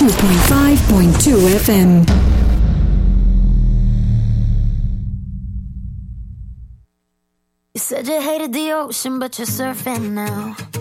102.5.2 FM. You said you hated the ocean, but you're surfing now.